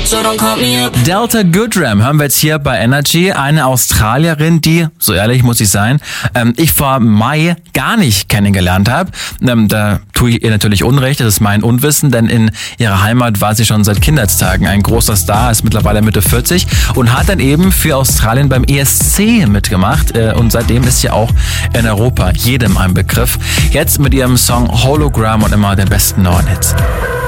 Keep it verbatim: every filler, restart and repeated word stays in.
so don't call me up. Delta Goodrem hören wir jetzt hier bei Energy. Eine Australierin, die, so ehrlich muss ich sein, ähm, ich vor Mai gar nicht kennengelernt habe. Ähm, da tue ich ihr natürlich Unrecht, das ist mein Unwissen, denn in ihrer Heimat war sie schon seit Kindheitstagen ein großer Star, ist mittlerweile Mitte vierzig und hat dann eben für Australien beim E S C mitgemacht äh, und seitdem ist sie auch in Europa jedem ein Begriff. Jetzt mit ihrem Song Hologram und immer den besten neuen Hits.